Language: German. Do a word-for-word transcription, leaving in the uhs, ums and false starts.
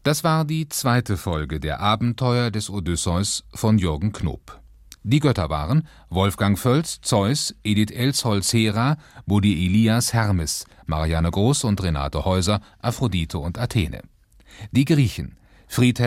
Das war die zweite Folge der Abenteuer des Odysseus von Jürgen Knoop. Die Götter waren Wolfgang Völz, Zeus, Edith Elsholtz, Hera, Buddy Elias, Hermes, Marianne Groß und Renate Häuser, Aphrodite und Athene. Die Griechen: Friedhelm